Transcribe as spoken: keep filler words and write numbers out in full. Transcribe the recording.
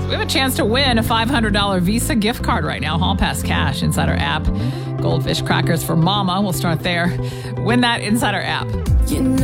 we have a chance to win a five hundred dollars Visa gift card right now. Hall Pass Cash inside our app. Goldfish crackers for Mama. We'll start there. Win that inside our app.